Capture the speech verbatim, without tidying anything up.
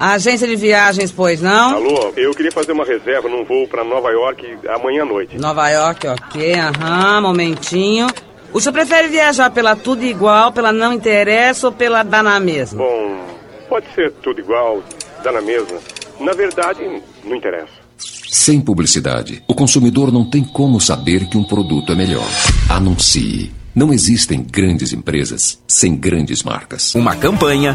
Agência de viagens, pois não? Alô, eu queria fazer uma reserva num voo pra Nova York amanhã à noite. Nova York, ok, aham, momentinho. O senhor prefere viajar pela tudo igual, pela não interessa ou pela dá na mesma? Bom, pode ser tudo igual, dá na mesma. Na verdade, não interessa. Sem publicidade, o consumidor não tem como saber que um produto é melhor. Anuncie. Não existem grandes empresas sem grandes marcas. Uma campanha